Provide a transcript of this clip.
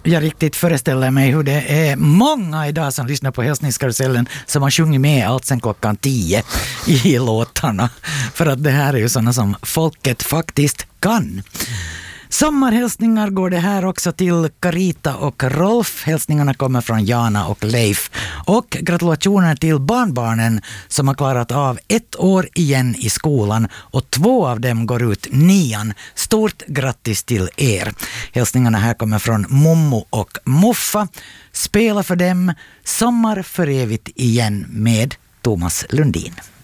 Jag riktigt föreställer mig hur det är många idag som lyssnar på hälsningskarusellen som har sjungit med allt sedan klockan 10 i låtarna. För att det här är ju sådana som folket faktiskt kan. Sommarhälsningar går det här också till Carita och Rolf. Hälsningarna kommer från Jana och Leif. Och gratulationer till barnbarnen som har klarat av 1 år igen i skolan. Och 2 av dem går ut 9:an. Stort grattis till er. Hälsningarna här kommer från Mommo och Muffa. Spela för dem Sommar för evigt igen med Thomas Lundin.